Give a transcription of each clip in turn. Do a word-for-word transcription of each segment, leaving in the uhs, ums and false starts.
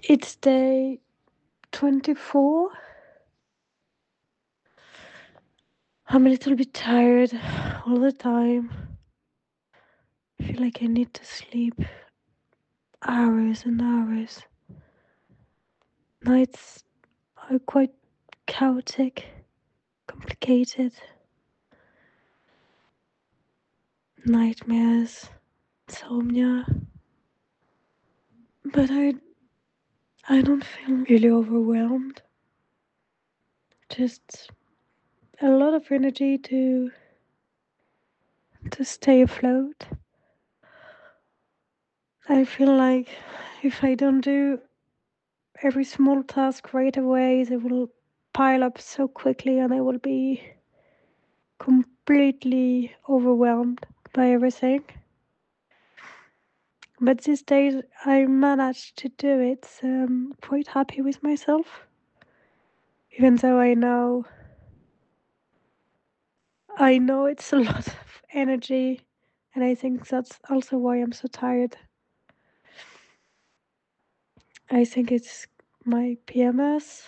It's day twenty-four. I'm a little bit tired all the time. I feel like I need to sleep hours and hours. Nights are quite chaotic, complicated. Nightmares, insomnia. But I I don't feel really overwhelmed. Just a lot of energy to to stay afloat. I feel like if I don't do every small task right away, they will pile up so quickly and I will be completely overwhelmed by everything. But these days I managed to do it, so I'm quite happy with myself. Even though I know I know it's a lot of energy, and I think that's also why I'm so tired. I think it's my P M S,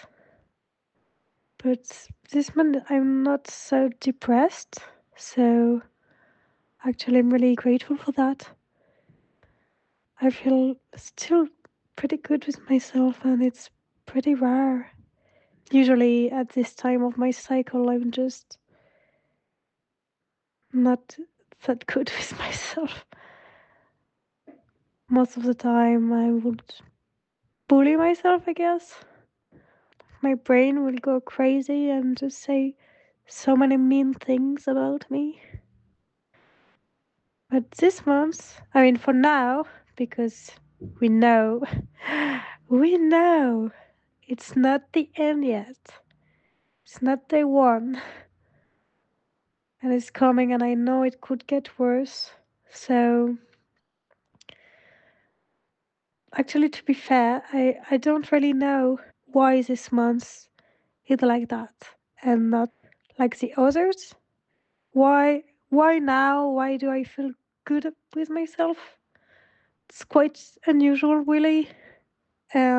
but this month I'm not so depressed, so actually I'm really grateful for that. I feel still pretty good with myself, and it's pretty rare. Usually at this time of my cycle, I'm just not that good with myself. Most of the time, I would bully myself, I guess. My brain will go crazy and just say so many mean things about me. But this month, I mean, for now, because we know, we know it's not the end yet. It's not day one. And it's coming, and I know it could get worse. So, actually, to be fair, I, I don't really know why this month is like that and not like the others. Why why now? Why do I feel good with myself? It's quite unusual, really. Um,